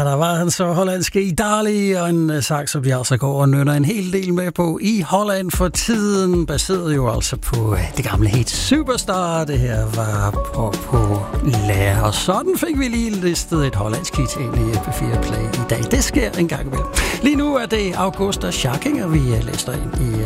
Der var han så hollandske Idali, og en sang, som vi altså går og nynner en hel del med på i Holland for tiden, baseret jo altså på det gamle hit Superstar. Det her var på Lær, og sådan fik vi lige listet et hollandsk hit ind i P4 Play i dag. Det sker en gang imellem. Lige nu er det Augusta Scharkinger, vi læser ind i